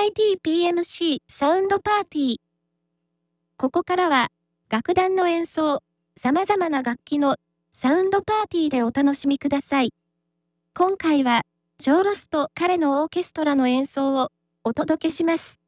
MITPMC サウンドパーティー。ここからは、楽団の演奏、様々な楽器のサウンドパーティーでお楽しみください。今回は、ジョー・ロスと彼のオーケストラの演奏をお届けします。